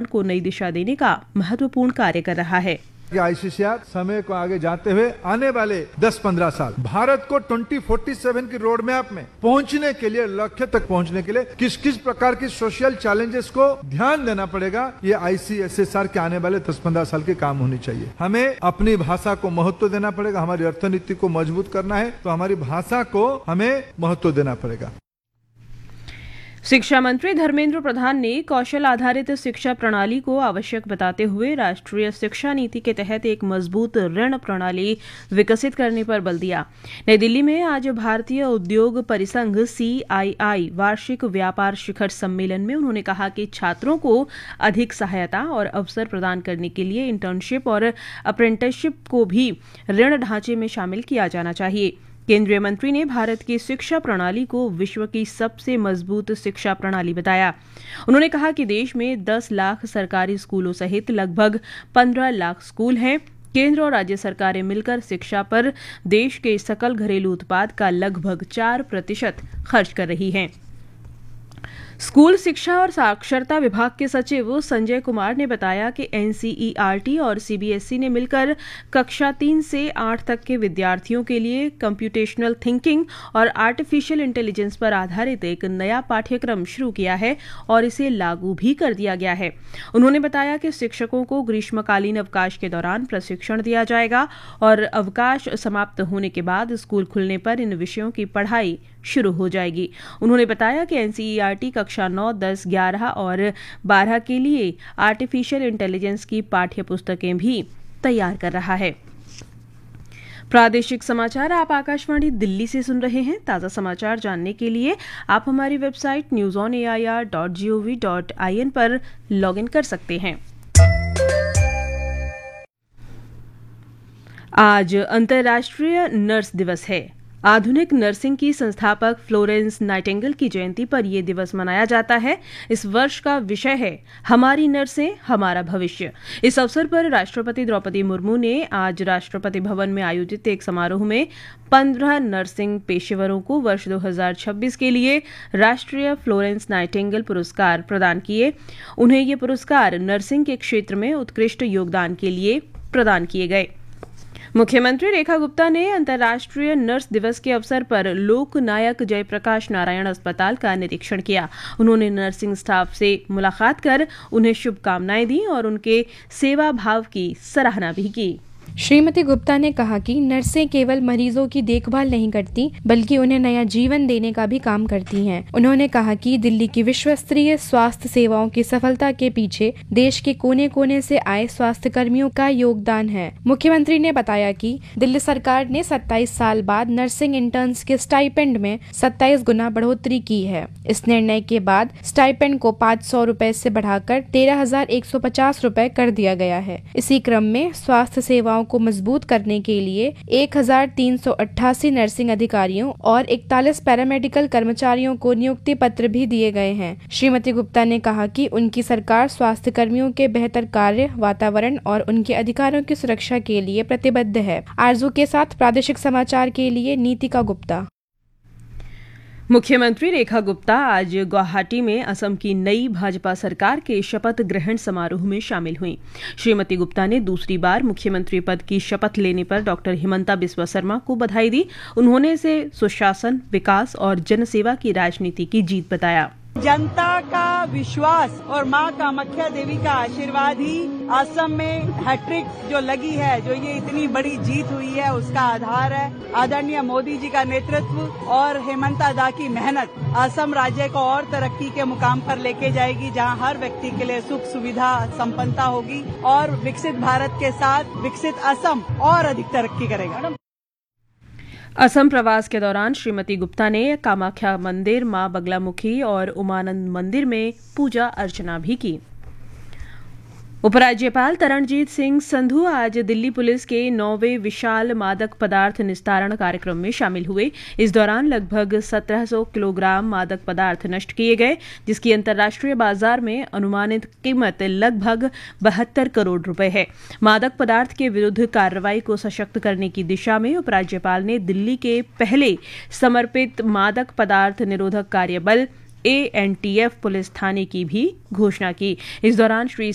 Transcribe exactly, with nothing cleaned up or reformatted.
को नई दिशा देने का महत्वपूर्ण कार्य कर रहा है। आईसीसीआर समय को आगे जाते हुए आने वाले दस पंद्रह साल भारत को ट्वेंटी फोर्टी सेवन की रोड मैप में पहुंचने के लिए, लक्ष्य तक पहुंचने के लिए किस किस प्रकार की सोशल चैलेंजेस को ध्यान देना पड़ेगा, ये आईसीएसएसआर के आने वाले दस पंद्रह साल के काम होनी चाहिए। हमें अपनी भाषा को महत्व देना पड़ेगा। हमारी अर्थनीति को मजबूत करना है तो हमारी भाषा को हमें महत्व देना पड़ेगा। शिक्षा मंत्री धर्मेंद्र प्रधान ने कौशल आधारित शिक्षा प्रणाली को आवश्यक बताते हुए राष्ट्रीय शिक्षा नीति के तहत एक मजबूत ऋण प्रणाली विकसित करने पर बल दिया। नई दिल्ली में आज भारतीय उद्योग परिसंघ सीआईआई वार्षिक व्यापार शिखर सम्मेलन में उन्होंने कहा कि छात्रों को अधिक सहायता और अवसर प्रदान करने के लिए इंटर्नशिप और अप्रेंटिसशिप को भी ऋण ढांचे में शामिल किया जाना चाहिए। केंद्रीय मंत्री ने भारत की शिक्षा प्रणाली को विश्व की सबसे मजबूत शिक्षा प्रणाली बताया। उन्होंने कहा कि देश में दस लाख सरकारी स्कूलों सहित लगभग पंद्रह लाख स्कूल हैं। केंद्र और राज्य सरकारें मिलकर शिक्षा पर देश के सकल घरेलू उत्पाद का लगभग चार प्रतिशत खर्च कर रही हैं। स्कूल शिक्षा और साक्षरता विभाग के सचिव संजय कुमार ने बताया कि एनसीईआरटी और सीबीएसई ने मिलकर कक्षा तीन से आठ तक के विद्यार्थियों के लिए कंप्यूटेशनल थिंकिंग और आर्टिफिशियल इंटेलिजेंस पर आधारित एक नया पाठ्यक्रम शुरू किया है और इसे लागू भी कर दिया गया है। उन्होंने बताया कि शिक्षकों को ग्रीष्मकालीन अवकाश के दौरान प्रशिक्षण दिया जाएगा और अवकाश समाप्त होने के बाद स्कूल खुलने पर इन विषयों की पढ़ाई शुरू हो जाएगी। उन्होंने बताया कि एनसीईआरटी कक्षा नौ, दस, ग्यारह और बारह के लिए आर्टिफिशियल इंटेलिजेंस की पाठ्य पुस्तकें भी तैयार कर रहा है। प्रादेशिक समाचार आप आकाशवाणी दिल्ली से सुन रहे हैं। ताज़ा समाचार जानने के लिए आप हमारी website news on A I R dot G O V dot I N पर लॉग इन कर सकते हैं। आज अंतर्राष्ट्रीय नर्स दिवस है। आधुनिक नर्सिंग की संस्थापक फ्लोरेंस नाइटिंगेल की जयंती पर यह दिवस मनाया जाता है। इस वर्ष का विषय है हमारी नर्सें हमारा भविष्य। इस अवसर पर राष्ट्रपति द्रौपदी मुर्मू ने आज राष्ट्रपति भवन में आयोजित एक समारोह में पंद्रह नर्सिंग पेशेवरों को वर्ष दो हज़ार छब्बीस के लिए राष्ट्रीय फ्लोरेंस नाइटिंगेल पुरस्कार प्रदान किए। उन्हें ये पुरस्कार नर्सिंग के क्षेत्र में उत्कृष्ट योगदान के लिए प्रदान किए गए। मुख्यमंत्री रेखा गुप्ता ने अंतर्राष्ट्रीय नर्स दिवस के अवसर पर लोक नायक जयप्रकाश नारायण अस्पताल का निरीक्षण किया। उन्होंने नर्सिंग स्टाफ से मुलाकात कर उन्हें शुभकामनाएं दी और उनके सेवा भाव की सराहना भी की। श्रीमती गुप्ता ने कहा कि नर्सें केवल मरीजों की देखभाल नहीं करती बल्कि उन्हें नया जीवन देने का भी काम करती हैं। उन्होंने कहा कि दिल्ली की विश्व स्तरीय स्वास्थ्य सेवाओं की सफलता के पीछे देश के कोने कोने से आए स्वास्थ्य कर्मियों का योगदान है। मुख्यमंत्री ने बताया कि दिल्ली सरकार ने सत्ताईस साल बाद नर्सिंग इंटर्न्स के स्टाइपेंड में सत्ताईस गुना बढ़ोतरी की है। इस निर्णय के बाद स्टाइपेंड को पाँच सौ रूपए से बढ़ाकर तेरह हजार एक सौ पचास रूपए कर दिया गया है। इसी क्रम में स्वास्थ्य सेवाओं को मजबूत करने के लिए एक हजार तीन सौ अट्ठासी नर्सिंग अधिकारियों और इकतालीस पैरामेडिकल कर्मचारियों को नियुक्ति पत्र भी दिए गए हैं। श्रीमती गुप्ता ने कहा कि उनकी सरकार स्वास्थ्य कर्मियों के बेहतर कार्य वातावरण और उनके अधिकारों की सुरक्षा के लिए प्रतिबद्ध है। आरजू के साथ प्रादेशिक समाचार के लिए नीतिका गुप्ता। मुख्यमंत्री रेखा गुप्ता आज गुवाहाटी में असम की नई भाजपा सरकार के शपथ ग्रहण समारोह में शामिल हुई। श्रीमती गुप्ता ने दूसरी बार मुख्यमंत्री पद की शपथ लेने पर डॉक्टर हिमंता बिस्वा शर्मा को बधाई दी। उन्होंने इसे सुशासन, विकास और जनसेवा की राजनीति की जीत बताया। जनता का विश्वास और मां कामाख्या देवी का आशीर्वाद ही असम में हैट्रिक जो लगी है, जो ये इतनी बड़ी जीत हुई है, उसका आधार है। आदरणीय मोदी जी का नेतृत्व और हेमंता दा की मेहनत असम राज्य को और तरक्की के मुकाम पर लेके जाएगी, जहां हर व्यक्ति के लिए सुख सुविधा संपन्नता होगी और विकसित भारत के साथ विकसित असम और अधिक तरक्की करेगा। असम प्रवास के दौरान श्रीमती गुप्ता ने कामाख्या मंदिर, मां बगलामुखी और उमानंद मंदिर में पूजा अर्चना भी की। उपराज्यपाल तरणजीत सिंह संधू आज दिल्ली पुलिस के नौवें विशाल मादक पदार्थ निस्तारण कार्यक्रम में शामिल हुए। इस दौरान लगभग सत्रह सौ किलोग्राम मादक पदार्थ नष्ट किए गए, जिसकी अंतर्राष्ट्रीय बाजार में अनुमानित कीमत लगभग बहत्तर करोड़ रुपए है। मादक पदार्थ के विरुद्ध कार्रवाई को सशक्त करने की दिशा में उपराज्यपाल ने दिल्ली के पहले समर्पित मादक पदार्थ निरोधक कार्यबल A N T F police थाने की भी घोषणा की। इस दौरान श्री